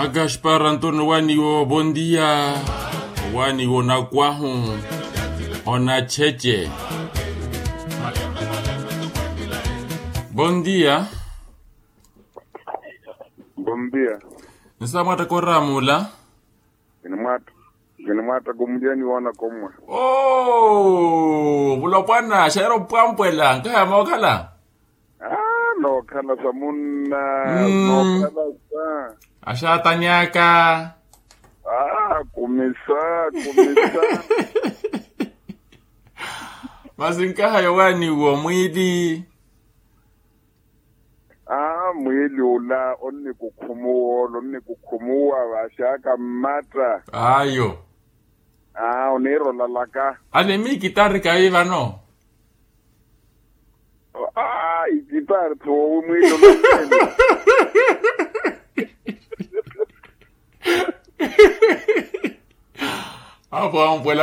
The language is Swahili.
Gaspar Antonio Waniwo, bom dia. Waniwo na kwahu. Ona cheche. Bom dia. Bom dia. Nsamata koramula. Ginamata gumdiani wana komwa. Oh, bulopana shairo pampwela nkaya mokala. No kana samuna no kana sa. Ashatanyaka. Kumisa. Mazinka hayawani wo mwili. Mwili ula onni kukhumuwa washaka mata. Ayo. Onero lalaka. Alemi kitari kaiva no. Igitar to mwili ula. Hapo